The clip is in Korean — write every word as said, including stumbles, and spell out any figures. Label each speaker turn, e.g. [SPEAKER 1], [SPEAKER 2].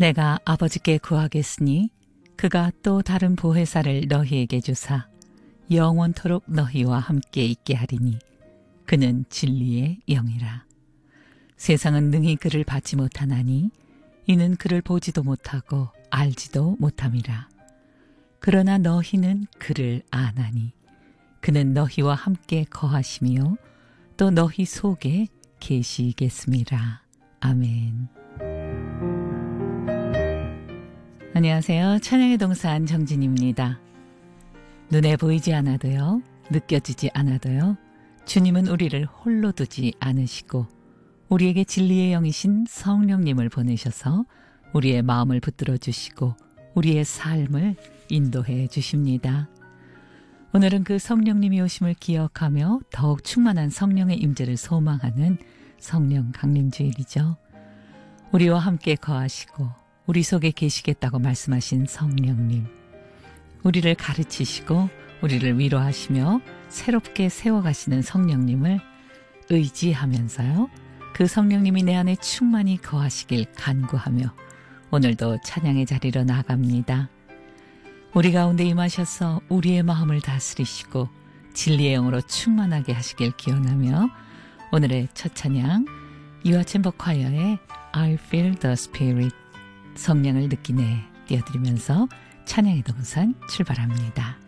[SPEAKER 1] 내가 아버지께 구하겠으니 그가 또 다른 보혜사를 너희에게 주사 영원토록 너희와 함께 있게 하리니 그는 진리의 영이라. 세상은 능히 그를 받지 못하나니 이는 그를 보지도 못하고 알지도 못함이라. 그러나 너희는 그를 아나니 그는 너희와 함께 거하시며 또 너희 속에 계시겠습니다. 아멘. 안녕하세요. 찬양의 동산 정진입니다. 눈에 보이지 않아도요, 느껴지지 않아도요, 주님은 우리를 홀로 두지 않으시고 우리에게 진리의 영이신 성령님을 보내셔서 우리의 마음을 붙들어 주시고 우리의 삶을 인도해 주십니다. 오늘은 그 성령님이 오심을 기억하며 더욱 충만한 성령의 임재를 소망하는 성령 강림주일이죠. 우리와 함께 거하시고 우리 속에 계시겠다고 말씀하신 성령님, 우리를 가르치시고 우리를 위로하시며 새롭게 세워가시는 성령님을 의지하면서요, 그 성령님이 내 안에 충만히 거하시길 간구하며 오늘도 찬양의 자리로 나아갑니다. 우리 가운데 임하셔서 우리의 마음을 다스리시고 진리의 영으로 충만하게 하시길 기원하며 오늘의 첫 찬양, 유아챔버 콰이어의 I feel the spirit, 성령을 느끼네 띄워드리면서 찬양의 동산 출발합니다.